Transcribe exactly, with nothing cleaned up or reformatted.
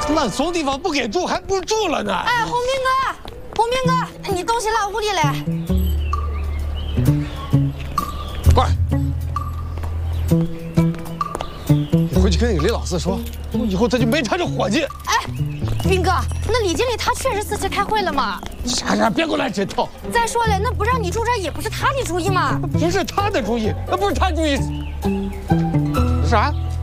烂怂地方不给住，还不如住了呢。 哎，红兵哥，红兵哥，你东西落屋里了。 过来，你回去跟那个李老四说，以后他就没他这伙计。 哎，兵哥，那李经理他确实四期开会了吗？ 啥啥，别给我来这套。 再说了，那不让你住这儿也不是他的主意嘛。 不是他的主意，那不是他主意。啥？